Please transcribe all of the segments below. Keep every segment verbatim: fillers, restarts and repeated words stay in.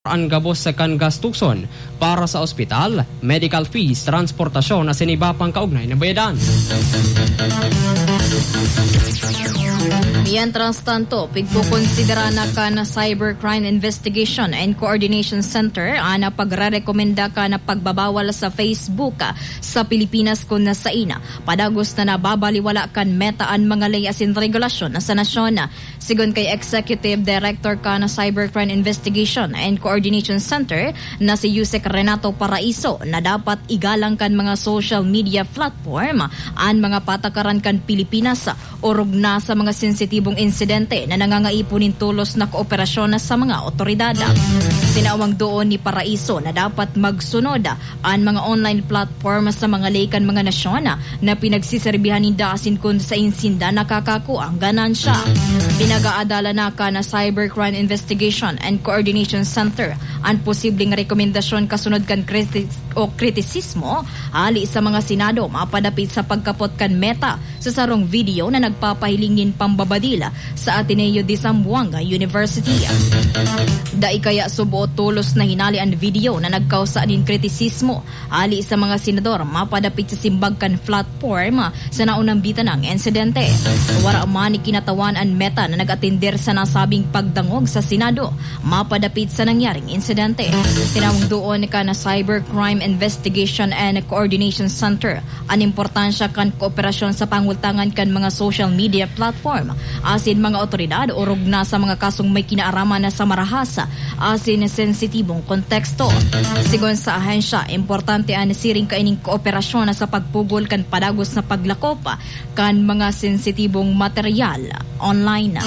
ang gabos sa kan gastuson para sa ospital, medical fees, transportasyon at siniba pang kaugnay na bayadan. Mientras tanto, pigpukonsidera na ka na Cybercrime Investigation and Coordination Center ana pagre-rekomenda ka na pagbabawal sa Facebook ka sa Pilipinas kung nasa ina. Padagos na nababaliwala kan metaan mga layas in regulasyon na sa nasyon. Sigon kay Executive Director ka na Cybercrime Investigation and Coordination Center na si Yusek Renato Paraiso na dapat igalang kan mga social media platform an mga patakaran kan Pilipinas orog na sa mga sensitibong insidente na nangangaipunin tulos na kooperasyon sa mga otoridad. Tinawag doon ni Paraiso na dapat magsunod ang mga online platform sa mga laykan mga nasyon na pinagsiserbihan ni Dasin kung sa insinda nakakaku ang ganansya. Pinag-aadala na ka na Cybercrime Investigation and Coordination Center ang posibleng rekomendasyon kasunod kan kritis o kritisismo ali sa mga Senado mapadapit sa pagkapot kan Meta sa sarong video na nagpapahilingin pambabadila sa Ateneo de Zamboanga University. Dai kaya subuot tulos na hinali ang video na nagkausa din kritisismo ali sa mga senador mapadapit sa simbag kan platform sa naunang bitan ng insidente. Wara man kinatawan ang Meta na nag-atender sa nasabing pagdangog sa Senado mapadapit sa nangyaring insidente. Tinawag doon ka na Cybercrime Investigation and Coordination Center ang importansya kan kooperasyon sa pangultangan kan mga social media platform asin mga otoridad orog na sa mga kasong may kinaaraman na sa marahasa asin sensitibong konteksto. Sigon sa ahensya, importante ang siring kaining kooperasyon na sa pagpugol kan padagos na paglakop kan mga sensitibong material online.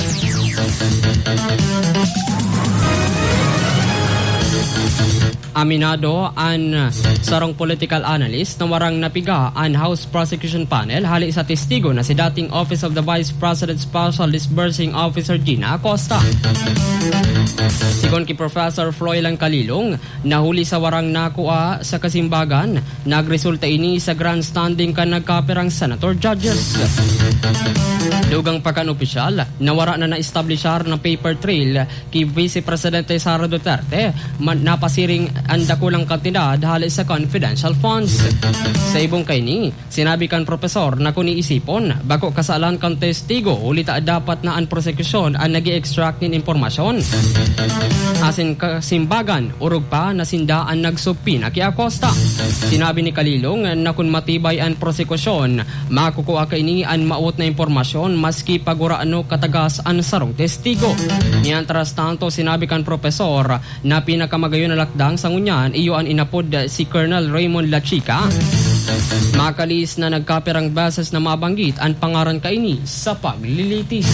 Aminado an sarong political analyst na warang napiga an House Prosecution Panel hali sa testigo na si dating Office of the Vice President Special Disbursing Officer Gina Acosta. Sigon ki Professor Froilan Calilong, nahuli sa warang nakuha sa kasimbagan, nagresulta ini sa grandstanding kan nagkaperang senator judges. Dugang pagkan opisyal, nawara na na-establishar ng paper trail ki Vice Presidente Sara Duterte man, napasiring ang dakulang kantidad hali sa confidential funds. Sa ibong kaini, sinabi kan profesor na kung iisipon, bako kasalan kan testigo, ulita dapat na ang prosekusyon ang nag-i-extract nin impormasyon. Asin kasimbagan, urog pa na sindaan nagsupina ki Acosta. Sinabi ni Calilong na kung matibay ang prosekusyon, makukuha kaini ang maut na impormasyon maski paguraano katagas ang sarong testigo. Mientras tanto, sinabi kan profesor na pinakamagayon na lakdang sa ngunyan iyo ang inapod si Colonel Raymond Lachica. Makalis na nagkaperang beses na mabanggit ang pangaran kaini sa paglilitis.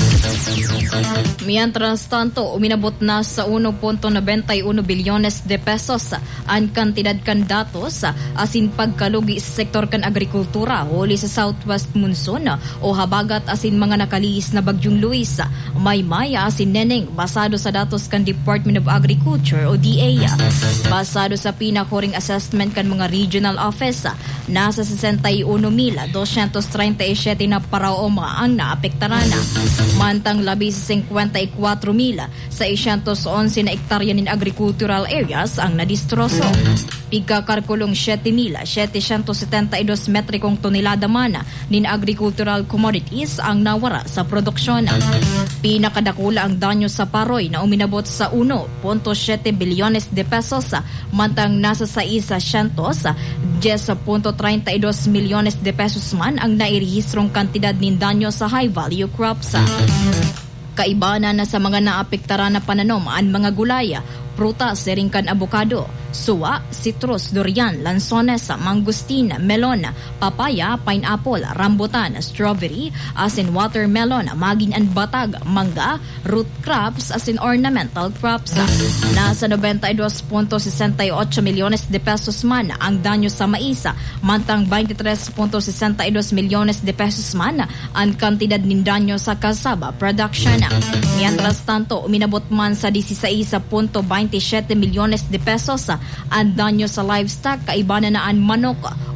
Mientras tanto, uminabot na sa one point nine one bilyones de pesos ang kantidad kan datos asin pagkalugi sa sektor kan agrikultura huli sa Southwest Monsoon o habagat asin mga nakaliis na bagyong Luis. May maya asin neneng basado sa datos kan Department of Agriculture o D A. Basado sa pinakuring assessment kan mga regional office, nasa sesenta-uno mil doscientos treinta y siete na paraoma ang naapektarana. Mantang labis sa fifty-four mil seiscientos once na ektarya nin agricultural areas ang nadistroso. Pigkakarkulong seven mil setecentos setenta y dos metrikong tonelada man nin agricultural commodities ang nawara sa produksyon. Pinakadakula ang danyo sa paroy na uminabot sa one point seven bilyones de pesos, mantang nasa sais cientos ten point thirty-two milyones de pesos man ang nairehistrong kantidad nin danyo sa high value crops. Kaibana na sa mga naapektara na pananom ang mga gulaya, prutas, seringkan abokado, suwa, citrus, durian, lansones, mangustin, melon, papaya, pineapple, rambutan, strawberry, asin watermelon, maging and batag, mangga, root crops, asin ornamental crops. Nasa ninety-two point sixty-eight milyones de pesos man ang danyo sa mais, mantang twenty-three point sixty-two milyones de pesos man ang kantidad nin danyo sa cassava production. Mientras tanto, uminabot man sa sixteen point twenty-seven milyones de pesos ang danyo sa livestock, kaibana na ang manok,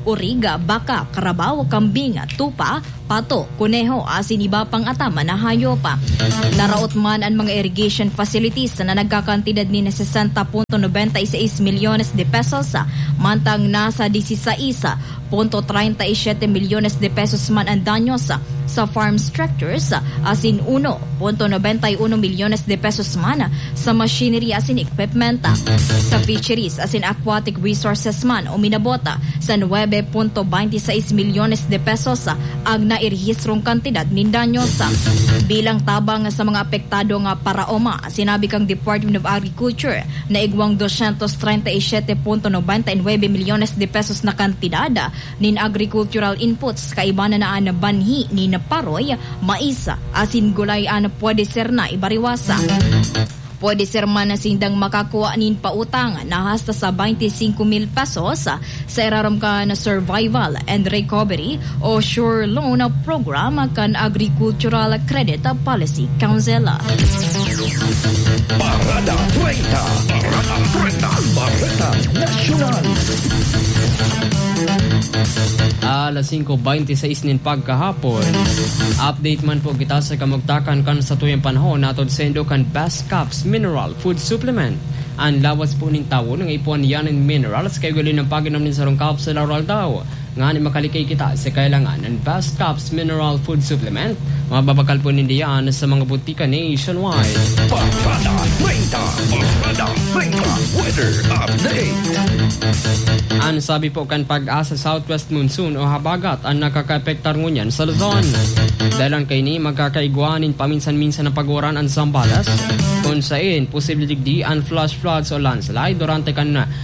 uriga, baka, karabaw, kambing, tupa, pato, kuneho, asin iba pang atama na hayopa. Naraot man ang mga irrigation facilities na nagkakantidad ni sixty point nine six milyones de pesos, mantang nasa sixteen point thirty-seven milyones de pesos man ang danyos sa farm structures, asin one point ninety-one milyones de pesos man sa machinery asin equipment. Sa fisheries asin aquatic resources man o minabota sa nine point twenty-six milyones de pesos ang nairehistrong kantidad ni danyos. Bilang tabang sa mga apektado nga paraoma, sinabi kang Department of Agriculture na igwang two thirty-seven point ninety-nine milyones de pesos na kantidad nin agricultural inputs kaiba na naan na banhi ni naparoy, maisa, asin gulay an pwede ser na ibariwasa. Pwede ser man na sindang makakuha nin pautang na hasta sa twenty-five mil pesos sa iraram ka na Survival and Recovery o Sure Loan Program kan Agricultural Credit Policy Council. Parada treinta, Parada treinta, Parada Nacional. Alas five twenty-six nin pagkahapon. Update man po kita sa kamugtakan kan sa tuyang panahon natod sendo kan Best Caps Mineral Food Supplement. Ang lawas po ning tawo ng ipuan yan in minerals kay gali ng paginom nin sarong caps sa laral daw. Nga ni makalikay kita sa kailangan ng Best Caps Mineral Food Supplement. Mababakal po nindiyan sa mga butika nationwide. Parada treinta, Parada treinta, Weather Update. Ang sabi po kan pag-asa Southwest Monsoon o habagat ang nakaka-epektar ngunyan sa Luzon. Dahil kay ni magkakaigwanin paminsan-minsan na pagoran ang Zambales. Kung sain, posible digdi ang flash floods o landslide durante kan na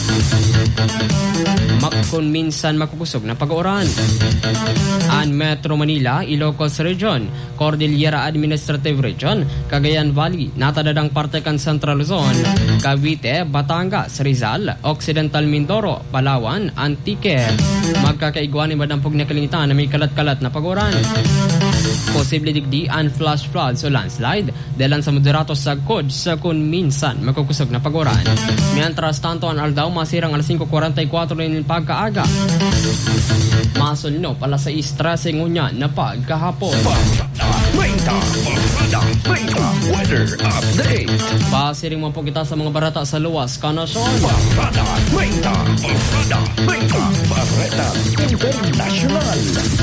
kung minsan makukusog na pag-oran. Ang Metro Manila, Ilocos Region, Cordillera Administrative Region, Cagayan Valley, natadadang parte kan Central Luzon, Cavite, Batangas, Rizal, Occidental Mindoro, Palawan, Antique. Magkakaigwanin madampog na kalingitan na may kalat-kalat na pag-oran. Posible digdi ang flash floods o landslide dahil sa moderato sa kod sa kung minsan makukusog na pag-oran. Mientras tanto ang aldaw masirang alas five forty-four rin yung pagkaaga. Masulno pala sa istrase ngunya na pagkahapon. treinta, Parada treinta, Weather Update. Pasiring mo po kita sa mga barata sa luwas kanasyon. Parada treinta, Parada treinta, Parada International.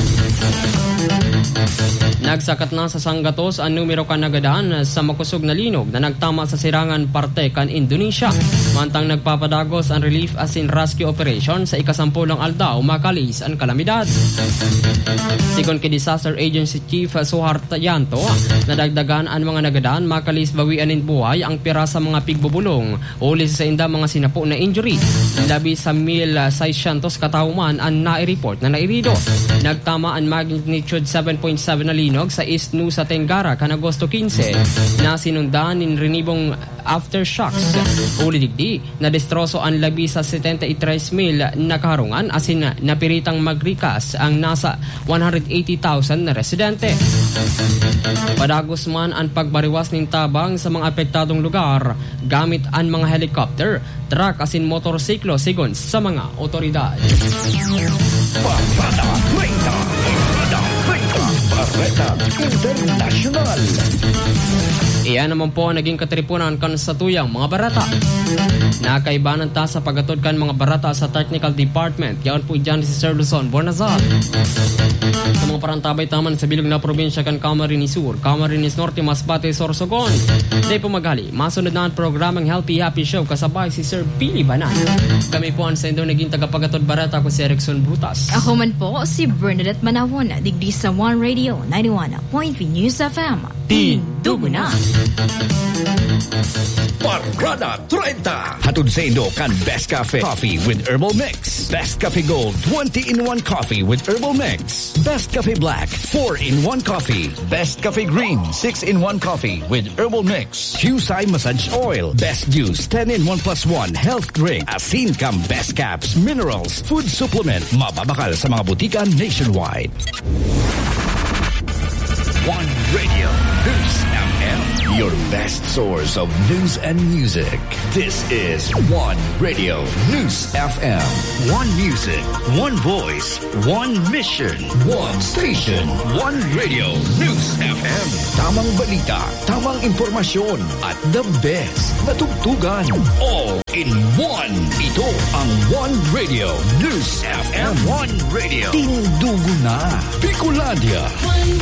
Nagsakat na sa Sangatos ang numero kanagadan sa makusog na linog na nagtama sa sirangan parte kan Indonesia. Mantang nagpapadagos ang relief as in rescue operation sa ikasampulang aldaw makalis ang kalamidad. Sigon kay Disaster Agency Chief Suharto Yanto, nadagdagan ang mga nagadan makalis bawian in buhay ang pira sa mga pigbubulong uli sa inda mga sinapo na injury. Labi sa one thousand six hundred katauman ang nai-report na nairido. Nagtama ang magnitude seven point seven na linog sa East Nusa Tenggara kan Agosto fifteen na sinundan in renibong aftershocks. Uli digdi na destroso ang labi sa seventy-three mil na kaharungan asin napiritang magrikas ang nasa one hundred eighty thousand na residente. Padagos man ang pagbariwas ng tabang sa mga apektadong lugar gamit ang mga helicopter, truck asin motorsiklo sigon sa mga otoridad. Parada treinta, Parada treinta, Parada International. Iyan naman po naging katripunan kan sa tuyang mga barata. Nakaibanan ta sa pagatod kan mga barata sa Technical Department. Yan po dyan si Sir Luzon Bornazal. Sa mga parantabay taman sa bilog na probinsya kan Camarines Sur, Camarines Norte, Masbate, Sorsogon. Dahil po maghali, masunod na ang programang Healthy Happy Show kasabay si Sir Billy Banan. Kami po ang sendo naging tagapagatod barata ko si Erickson Brutas. Ako man po si Bernadette Manawon, digdi sa One Radio ninety-one point three News F M. Tindugo na! Parada treinta. Hatod sa Indo kan Best Cafe Coffee with Herbal Mix. Best Cafe Gold twenty in one Coffee with Herbal Mix. Best Cafe Black four in one Coffee. Best Cafe Green six in one Coffee with Herbal Mix. Husay Massage Oil. Best Juice ten in one plus one Health Drink. Asin Cam Best Caps Minerals Food Supplement. Mababakal sa mga butika nationwide. One Radio News F M. Your best source of news and music. This is One Radio News F M. One music, one voice, one mission, one station, one Radio News F M. Tamang balita, tamang impormasyon, at the best na tugtugan. All in one. Ito ang One Radio News F M. One Radio. Tindugo na. Picolandia.